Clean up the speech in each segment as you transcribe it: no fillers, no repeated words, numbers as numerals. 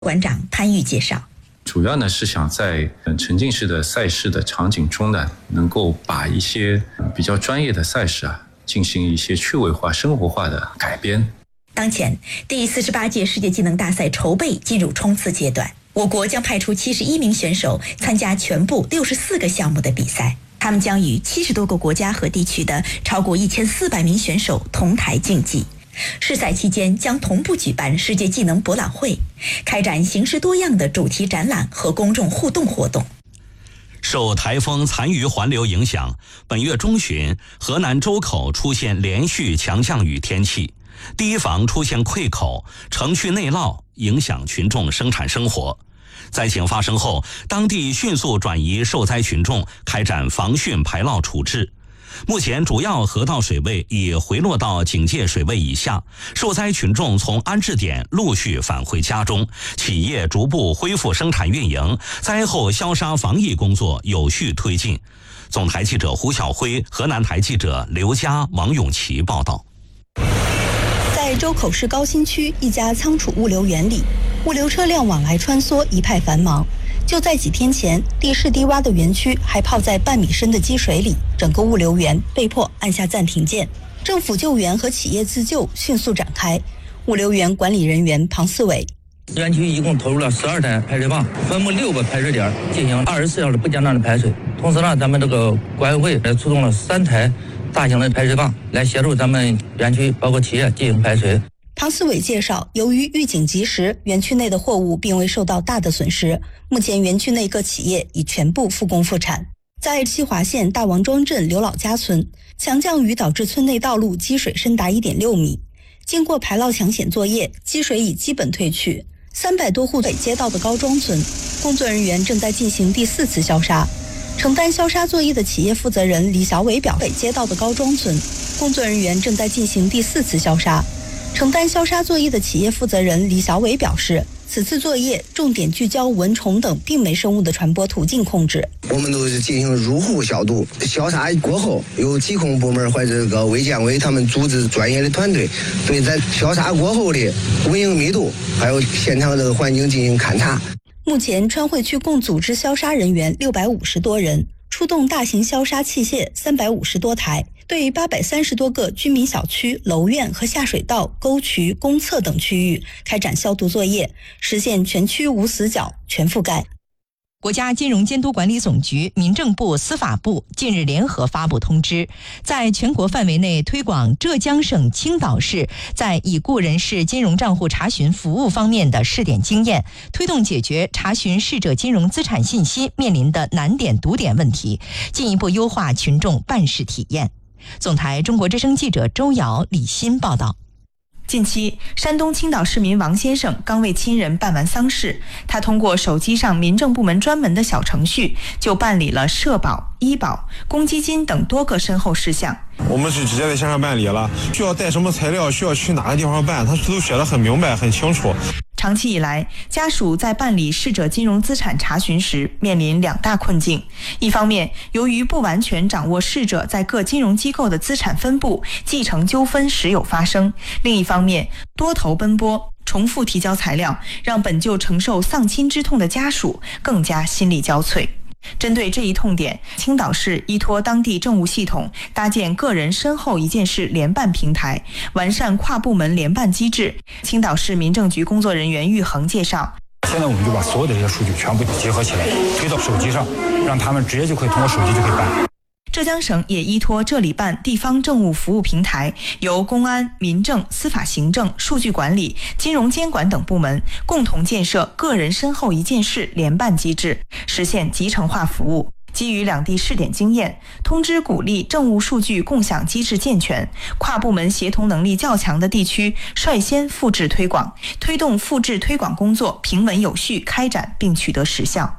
馆长潘玉介绍， 主要呢是想在沉浸式的赛事的场景中呢，能够把一些比较专业的赛事进行一些趣味化、生活化的改编。 当前，第48届世界技能大赛筹备进入冲刺阶段，我国将派出71名选手参加全部64个项目的比赛，他们将与70多个国家和地区的超过1400名选手同台竞技。试赛期间将同步举办世界技能博览会，开展形式多样的主题展览和公众互动活动。 受台风残余环流影响，本月中旬，河南周口出现连续强降雨天气，堤防出现溃口，城区内涝，影响群众生产生活。灾情发生后，当地迅速转移受灾群众，开展防汛排涝处置。目前主要河道水位已回落到警戒水位以下，受灾群众从安置点陆续返回家中，企业逐步恢复生产运营，灾后消杀防疫工作有序推进。总台记者胡晓辉，河南台记者刘佳、王永琪报道。 在周口市高新区一家仓储物流园里，物流车辆往来穿梭，一派繁忙。就在几天前，地势低洼的园区还泡在半米深的积水里，整个物流园被迫按下暂停键。政府救援和企业自救迅速展开。物流园管理人员庞思伟， 园区一共投入了12台排水泵，分布6个排水点进行24小时不间断的排水。同时呢，咱们这个管委会出动了3台大型的排水泵来协助咱们园区包括企业进行排水。 庞思伟介绍，由于预警及时，园区内的货物并未受到大的损失。目前园区内各企业已全部复工复产。在西华县大王庄镇刘老家村，强降雨导致村内道路积水深达1.6米。经过排涝抢险作业，积水已基本退去。300多户北街道的高庄村，工作人员正在进行第4次消杀。承担消杀作业的企业负责人李小伟表示，北街道的高庄村，工作人员正在进行第4次消杀。承担消杀作业的企业负责人李小伟表示，此次作业重点聚焦蚊虫等病媒生物的传播途径控制。 我们都是进行入户消毒，消杀过后，由疾控部门或者这个卫健委他们组织专业的团队，对在消杀过后的蚊蝇密度还有现场这个环境进行勘察。 目前川汇区共组织消杀人员650多人，出动大型消杀器械350多台，对830多个居民小区、楼院和下水道、沟渠、公厕等区域开展消毒作业，实现全区无死角、全覆盖。 国家金融监督管理总局、民政部、司法部近日联合发布通知，在全国范围内推广浙江省青岛市在已故人士金融账户查询服务方面的试点经验，推动解决查询逝者金融资产信息面临的难点堵点问题，进一步优化群众办事体验。总台中国之声记者周瑶、李欣报道。 近期，山东青岛市民王先生刚为亲人办完丧事，他通过手机上民政部门专门的小程序，就办理了社保、医保、公积金等多个身后事项。 我们是直接在线上办理了，需要带什么材料，需要去哪个地方办，他都写得很明白、很清楚。 长期以来，家属在办理逝者金融资产查询时面临2大困境。一方面，由于不完全掌握逝者在各金融机构的资产分布，继承纠纷时有发生；另一方面，多头奔波，重复提交材料，让本就承受丧亲之痛的家属更加心力交瘁。针对这一痛点，青岛市依托当地政务系统，搭建个人身后一件事联办平台，完善跨部门联办机制。青岛市民政局工作人员玉恒介绍， 现在我们就把所有的这些数据全部结合起来，推到手机上，让他们直接就可以通过手机就可以办。 浙江省也依托这里办地方政务服务平台，由公安、民政、司法行政、数据管理、金融监管等部门共同建设个人身后一件事联办机制，实现集成化服务。基于两地试点经验，通知鼓励政务数据共享机制健全，跨部门协同能力较强的地区率先复制推广，推动复制推广工作平稳有序开展并取得实效。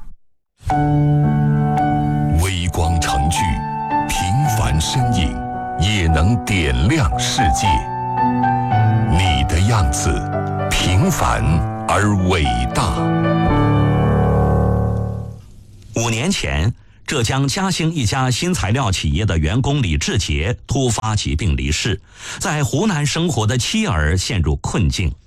微光成炬，平凡身影也能点亮世界。你的样子平凡而伟大。 5年前，浙江嘉兴一家新材料企业的员工李志杰突发疾病离世，在湖南生活的妻儿陷入困境。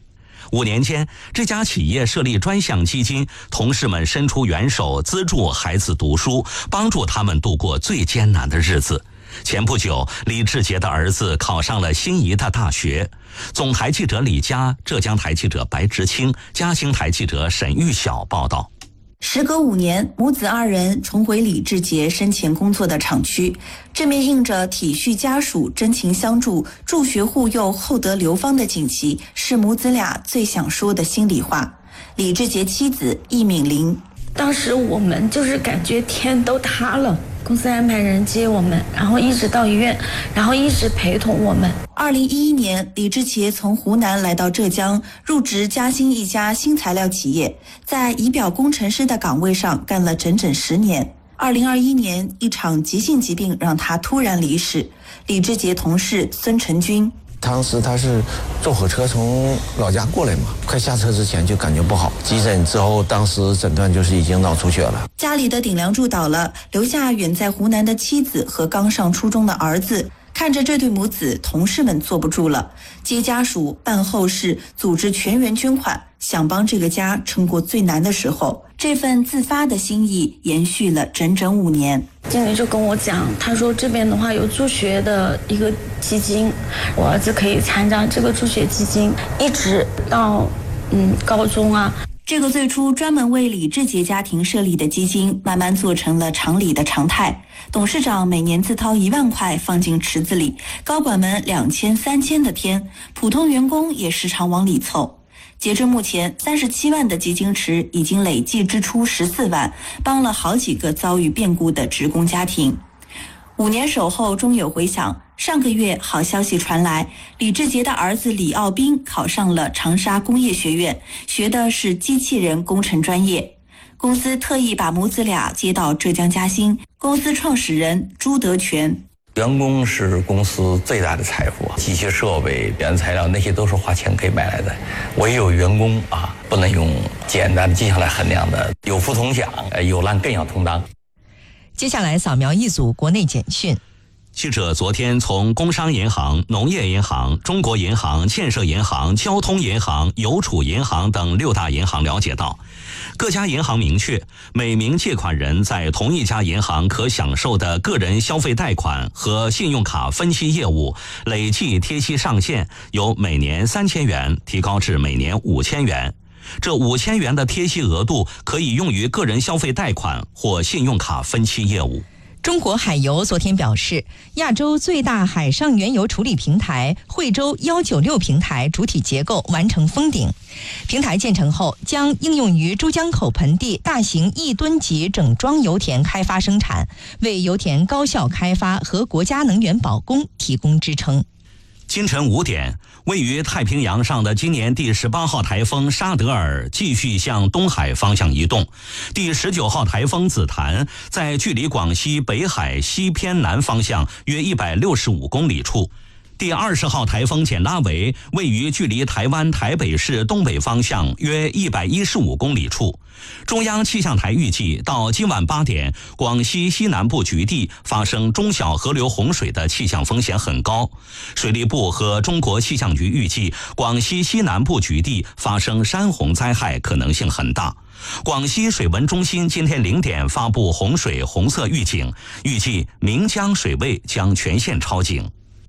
5年间，这家企业设立专项基金，同事们伸出援手，资助孩子读书，帮助他们度过最艰难的日子。前不久，李志杰的儿子考上了心仪的大学。总台记者李佳、浙江台记者白直清、嘉兴台记者沈玉晓报道。 时隔5年，母子2人重回李志杰生前工作的厂区，这面印着体恤家属、真情相助、助学护幼、厚德流芳的锦旗，是母子俩最想说的心里话。李志杰妻子易敏玲， 当时我们就是感觉天都塌了，公司安排人接我们，然后一直到医院，然后一直陪同我们。 2011年，李志杰从湖南来到浙江，入职嘉兴一家新材料企业，在仪表工程师的岗位上干了整整10年。2021年，一场急性疾病让他突然离世。李志杰同事孙成军， 当时他是坐火车从老家过来嘛，快下车之前就感觉不好，急诊之后当时诊断就是已经脑出血了。 家里的顶梁柱倒了，留下远在湖南的妻子和刚上初中的儿子。看着这对母子，同事们坐不住了，接家属、办后事、组织全员捐款，想帮这个家撑过最难的时候。这份自发的心意延续了整整5年。 经理就跟我讲，他说这边的话有助学的一个基金，我儿子可以参加这个助学基金，一直到高中啊。 这个最初专门为李志杰家庭设立的基金，慢慢做成了厂里的常态。董事长每年自掏1万块放进池子里，高管们2000、3000的添，普通员工也时常往里凑。截至目前，37万的基金池已经累计支出14万，帮了好几个遭遇变故的职工家庭。5年守候终有回响，上个月好消息传来，李志杰的儿子李奥斌考上了长沙工业学院，学的是机器人工程专业。公司特意把母子俩接到浙江嘉兴，公司创始人朱德全， 员工是公司最大的财富，机器设备、原材料那些都是花钱可以买来的，唯有员工不能用简单的绩效来衡量的，有福同享，有难更要同当。 接下来扫描一组国内简讯。 记者昨天从工商银行、农业银行、中国银行、建设银行、交通银行、邮储银行等6大银行了解到，各家银行明确，每名借款人在同一家银行可享受的个人消费贷款和信用卡分期业务累计贴息上限由每年3000元提高至每年5000元。这5000元的贴息额度可以用于个人消费贷款或信用卡分期业务。 中国海油昨天表示，亚洲最大海上原油处理平台惠州196平台主体结构完成封顶，平台建成后将应用于珠江口盆地大型1吨级整装油田开发生产，为油田高效开发和国家能源保供提供支撑。 今晨5点，位于太平洋上的今年第18号台风沙德尔继续向东海方向移动，第19号台风紫檀在距离广西北海西偏南方向约165公里处，第20号台风简拉维位于距离台湾台北市东北方向约115公里处。中央气象台预计，到今晚8点，广西西南部局地发生中小河流洪水的气象风险很高。水利部和中国气象局预计，广西西南部局地发生山洪灾害可能性很大。广西水文中心今天0点发布洪水红色预警，预计岷江水位将全线超警。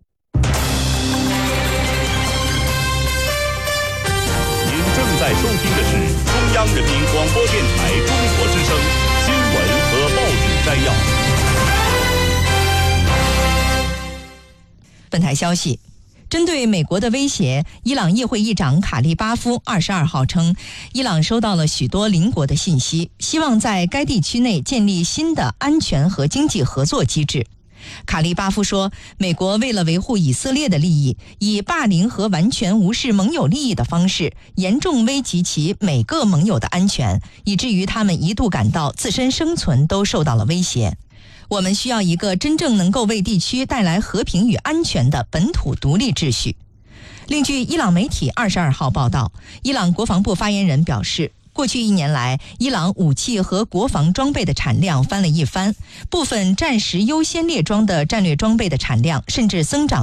正在收听的是中央人民广播电台中国之声新闻和报纸摘要。 本台消息，针对美国的威胁，伊朗议会议长卡利巴夫22号称，伊朗收到了许多邻国的信息，希望在该地区内建立新的安全和经济合作机制。卡利巴夫说，美国为了维护以色列的利益，以霸凌和完全无视盟友利益的方式，严重危及其每个盟友的安全，以至于他们一度感到自身生存都受到了威胁。我们需要一个真正能够为地区带来和平与安全的本土独立秩序。另据伊朗媒体22号报道，伊朗国防部发言人表示，过去1年来，伊朗武器和国防装备的产量翻了一番，部分战时优先列装的战略装备的产量甚至增长